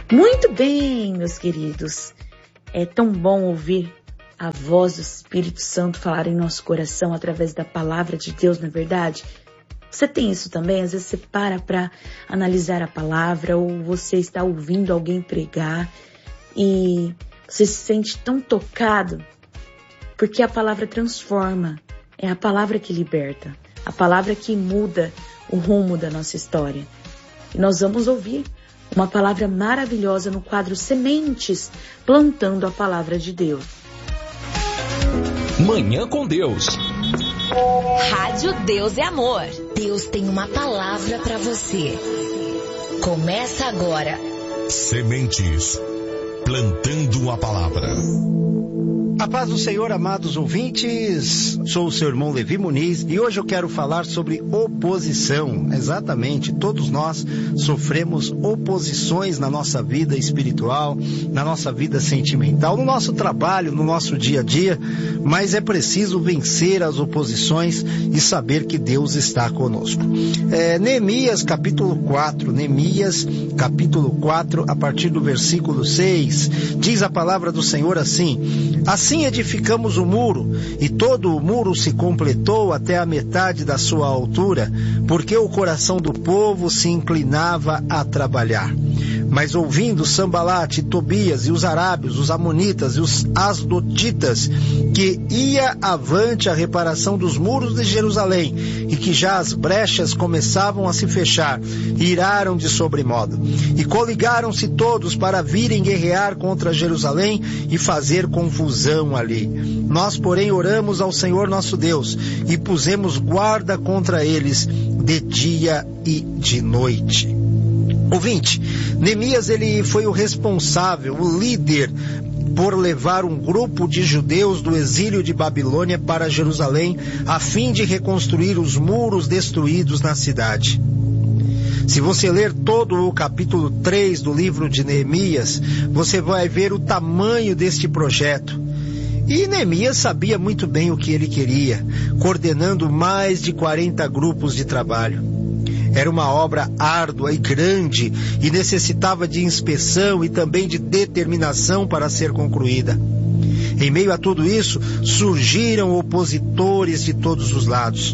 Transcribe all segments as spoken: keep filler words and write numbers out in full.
Muito bem, meus queridos. É tão bom ouvir a voz do Espírito Santo falar em nosso coração através da palavra de Deus, na verdade. Você tem isso também? Às vezes você para para analisar a palavra ou você está ouvindo alguém pregar e você se sente tão tocado porque a palavra transforma. É a palavra que liberta, a palavra que muda o rumo da nossa história. E nós vamos ouvir uma palavra maravilhosa no quadro Sementes, plantando a palavra de Deus. Manhã com Deus. Rádio Deus é Amor. Deus tem uma palavra para você. Começa agora. Sementes, plantando a palavra. A paz do Senhor, amados ouvintes, sou o seu irmão Levi Muniz e hoje eu quero falar sobre oposição. Exatamente, todos nós sofremos oposições na nossa vida espiritual, na nossa vida sentimental, no nosso trabalho, no nosso dia a dia, mas é preciso vencer as oposições e saber que Deus está conosco. É, Neemias capítulo quatro, Neemias capítulo quatro, a partir do versículo seis, diz a palavra do Senhor assim: Assim edificamos o muro, e todo o muro se completou até a metade da sua altura, porque o coração do povo se inclinava a trabalhar. Mas ouvindo Sambalate, Tobias e os arábios, os amonitas e os asdotitas, que ia avante a reparação dos muros de Jerusalém, e que já as brechas começavam a se fechar, iraram de sobremodo. E coligaram-se todos para virem guerrear contra Jerusalém e fazer confusão ali. Nós, porém, oramos ao Senhor nosso Deus, e pusemos guarda contra eles de dia e de noite. Ouvinte, Neemias ele foi o responsável, o líder, por levar um grupo de judeus do exílio de Babilônia para Jerusalém, a fim de reconstruir os muros destruídos na cidade. Se você ler todo o capítulo três do livro de Neemias, você vai ver o tamanho deste projeto. E Neemias sabia muito bem o que ele queria, coordenando mais de quarenta grupos de trabalho. Era uma obra árdua e grande e necessitava de inspeção e também de determinação para ser concluída. Em meio a tudo isso, surgiram opositores de todos os lados.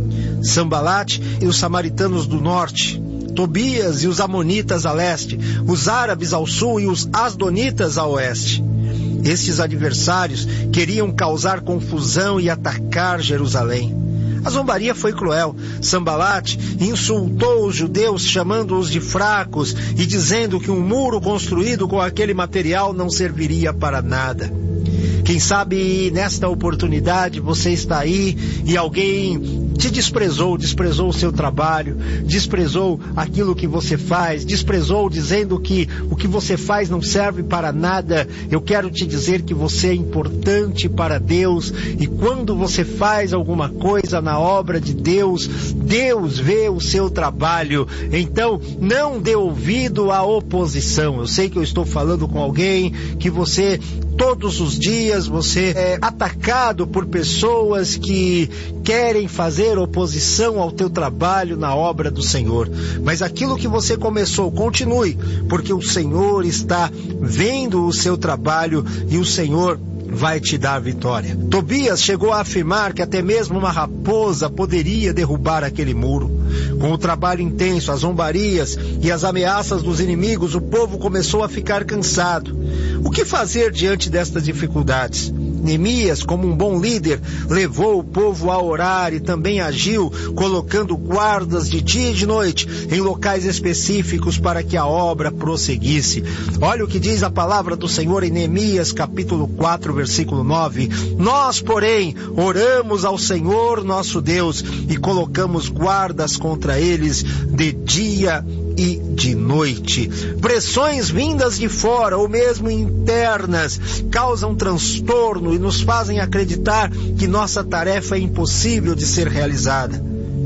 Sambalate e os samaritanos do norte, Tobias e os amonitas a leste, os árabes ao sul e os asdonitas a oeste. Estes adversários queriam causar confusão e atacar Jerusalém. A zombaria foi cruel. Sambalate insultou os judeus, chamando-os de fracos e dizendo que um muro construído com aquele material não serviria para nada. Quem sabe nesta oportunidade você está aí e alguém te desprezou, desprezou o seu trabalho, desprezou aquilo que você faz, desprezou dizendo que o que você faz não serve para nada. Eu quero te dizer que você é importante para Deus, e quando você faz alguma coisa na obra de Deus, Deus vê o seu trabalho. Então não dê ouvido à oposição. Eu sei que eu estou falando com alguém que você todos os dias você é atacado por pessoas que querem fazer oposição ao teu trabalho na obra do Senhor. Mas aquilo que você começou, continue, porque o Senhor está vendo o seu trabalho e o Senhor vai te dar vitória. Tobias chegou a afirmar que até mesmo uma raposa poderia derrubar aquele muro. Com o trabalho intenso, as zombarias e as ameaças dos inimigos, o povo começou a ficar cansado. O que fazer diante destas dificuldades? Neemias, como um bom líder, levou o povo a orar e também agiu colocando guardas de dia e de noite em locais específicos para que a obra prosseguisse. Olha o que diz a palavra do Senhor em Neemias capítulo quatro, versículo nove. Nós, porém, oramos ao Senhor nosso Deus e colocamos guardas contra eles de dia e de noite. Pressões vindas de fora ou mesmo internas causam transtorno e nos fazem acreditar que nossa tarefa é impossível de ser realizada.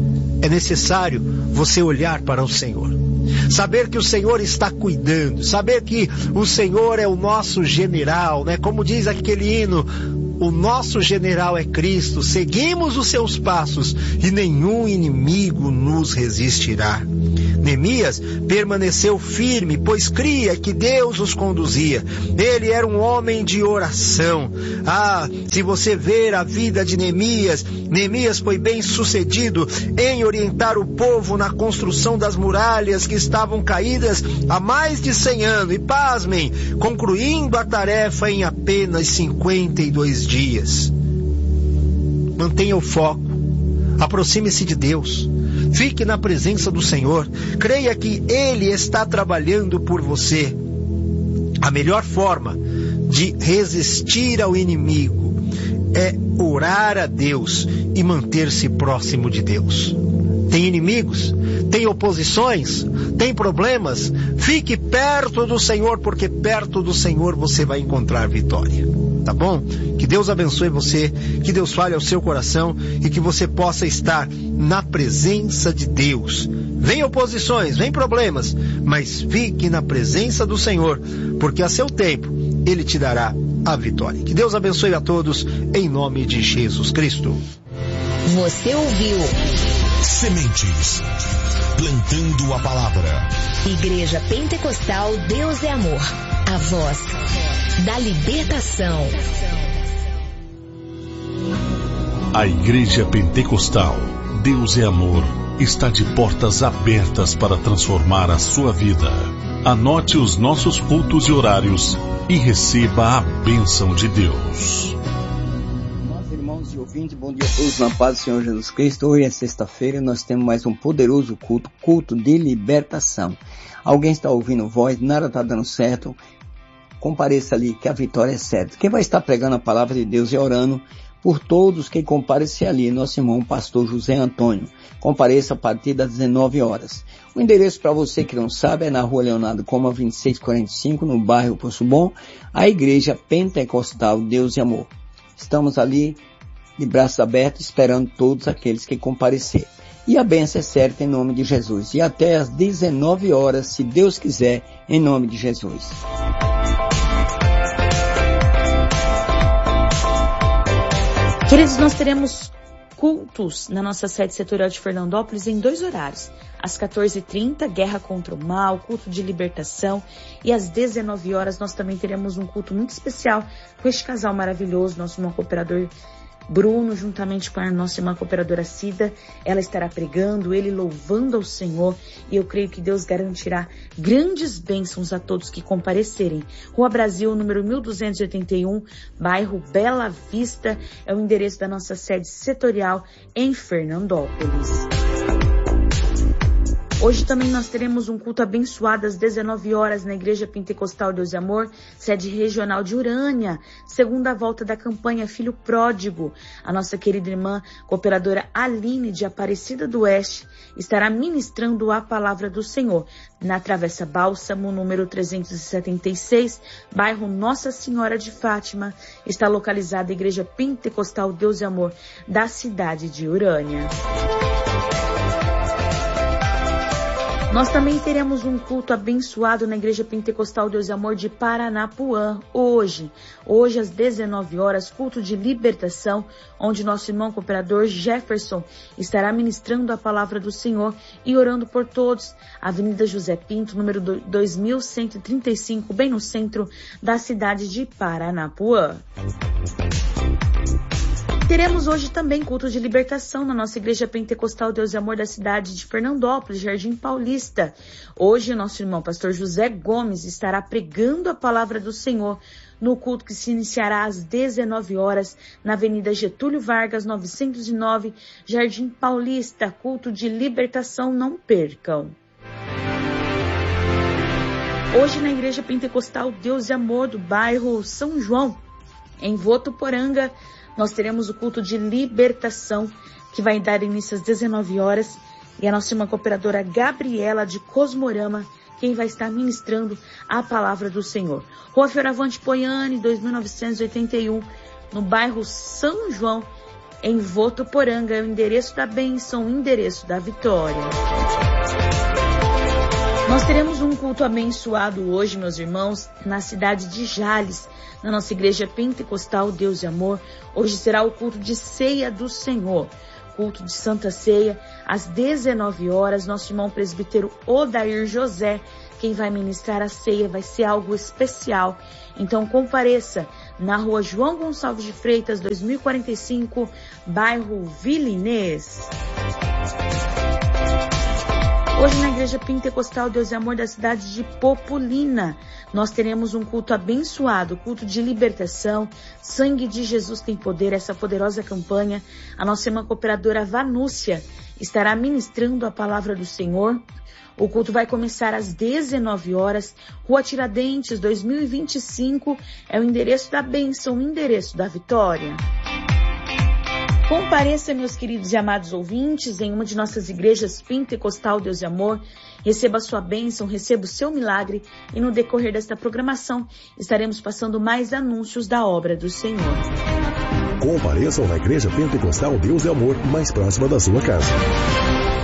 É necessário você olhar para o Senhor, saber que o Senhor está cuidando, saber que o Senhor é o nosso general, né? Como diz aquele hino, o nosso general é Cristo, seguimos os seus passos e nenhum inimigo nos resistirá. Neemias permaneceu firme, pois cria que Deus os conduzia. Ele era um homem de oração. Ah, se você ver a vida de Neemias, Neemias foi bem sucedido em orientar o povo na construção das muralhas que estavam caídas há mais de cem anos. E pasmem, concluindo a tarefa em apenas cinquenta e dois dias. Mantenha o foco. Aproxime-se de Deus. Fique na presença do Senhor. Creia que Ele está trabalhando por você. A melhor forma de resistir ao inimigo é orar a Deus e manter-se próximo de Deus. Tem inimigos? Tem oposições? Tem problemas? Fique perto do Senhor, porque perto do Senhor você vai encontrar vitória. Tá bom? Que Deus abençoe você, que Deus fale ao seu coração e que você possa estar na presença de Deus. Vem oposições, vem problemas, mas fique na presença do Senhor, porque a seu tempo Ele te dará a vitória. Que Deus abençoe a todos, em nome de Jesus Cristo. Você ouviu Sementes, plantando a palavra. Igreja Pentecostal Deus é Amor, a voz da libertação. A Igreja Pentecostal Deus é Amor está de portas abertas para transformar a sua vida. Anote os nossos cultos e horários e receba a bênção de Deus. Irmãos e ouvintes, bom dia a todos na paz do Senhor Jesus Cristo. Hoje é sexta-feira e nós temos mais um poderoso culto, culto de libertação. Alguém está ouvindo voz, nada está dando certo, compareça ali que a vitória é certa. Quem vai estar pregando a palavra de Deus e orando por todos que comparecer ali, nosso irmão pastor José Antônio. Compareça a partir das dezenove horas. O endereço para você que não sabe é na rua Leonardo Coma, vinte e seis quarenta e cinco, no bairro Poço Bom, a Igreja Pentecostal Deus e Amor. Estamos ali de braços abertos esperando todos aqueles que comparecer. E a bênção é certa em nome de Jesus. E até às dezenove horas, se Deus quiser, em nome de Jesus. Queridos, nós teremos cultos na nossa sede setorial de Fernandópolis em dois horários. Às quatorze e trinta, Guerra contra o Mal, culto de libertação. E às dezenove horas nós também teremos um culto muito especial com este casal maravilhoso, nosso irmão cooperador Bruno, juntamente com a nossa irmã cooperadora Cida. Ela estará pregando, ele louvando ao Senhor, e eu creio que Deus garantirá grandes bênçãos a todos que comparecerem. Rua Brasil, número mil duzentos e oitenta e um, bairro Bela Vista, é o endereço da nossa sede setorial em Fernandópolis. Hoje também nós teremos um culto abençoado às dezenove horas na Igreja Pentecostal Deus e Amor, sede regional de Urânia, segunda volta da campanha Filho Pródigo. A nossa querida irmã cooperadora Aline de Aparecida do Oeste estará ministrando a palavra do Senhor na Travessa Bálsamo, número trezentos e setenta e seis, bairro Nossa Senhora de Fátima. Está localizada a Igreja Pentecostal Deus e Amor da cidade de Urânia. Nós também teremos um culto abençoado na Igreja Pentecostal Deus e Amor de Paranapuã, hoje. Hoje, às dezenove horas, culto de libertação, onde nosso irmão cooperador Jefferson estará ministrando a palavra do Senhor e orando por todos. Avenida José Pinto, número dois mil cento e trinta e cinco, bem no centro da cidade de Paranapuã. Teremos hoje também culto de libertação na nossa Igreja Pentecostal Deus e Amor da cidade de Fernandópolis, Jardim Paulista. Hoje, o nosso irmão pastor José Gomes estará pregando a palavra do Senhor no culto que se iniciará às dezenove horas na Avenida Getúlio Vargas, novecentos e nove, Jardim Paulista. Culto de libertação, não percam. Hoje, na Igreja Pentecostal Deus e Amor do bairro São João, em Votuporanga, nós teremos o culto de libertação, que vai dar início às dezenove horas, e a nossa irmã cooperadora Gabriela de Cosmorama, quem vai estar ministrando a palavra do Senhor. Rua Fioravante Poiane, dois mil novecentos e oitenta e um, no bairro São João, em Votuporanga, é o endereço da bênção, o endereço da vitória. Nós teremos um culto abençoado hoje, meus irmãos, na cidade de Jales, na nossa Igreja Pentecostal Deus e Amor. Hoje será o culto de ceia do Senhor. culto de Santa Ceia, às dezenove horas, nosso irmão presbítero Odair José, quem vai ministrar a ceia, vai ser algo especial. Então compareça na rua João Gonçalves de Freitas, dois mil e quarenta e cinco, bairro Vila Inês. Hoje na Igreja Pentecostal Deus e Amor da cidade de Populina, nós teremos um culto abençoado, culto de libertação, sangue de Jesus tem poder, essa poderosa campanha. A nossa irmã cooperadora Vanúcia estará ministrando a palavra do Senhor. O culto vai começar às dezenove horas, Rua Tiradentes, dois mil e vinte e cinco, é o endereço da bênção, o endereço da vitória. Compareça, meus queridos e amados ouvintes, em uma de nossas igrejas Pentecostal Deus e Amor, receba a sua bênção, receba o seu milagre, e no decorrer desta programação estaremos passando mais anúncios da obra do Senhor. Compareçam na Igreja Pentecostal Deus e Amor, mais próxima da sua casa.